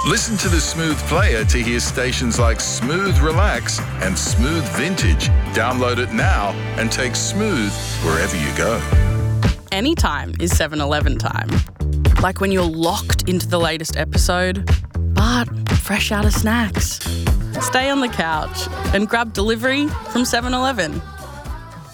Listen to the Smooth Player to hear stations like Smooth Relax and Smooth Vintage. Download it now and take Smooth wherever you go. Anytime is 7-Eleven time. Like when you're locked into the latest episode, but fresh out of snacks. Stay on the couch and grab delivery from 7-Eleven.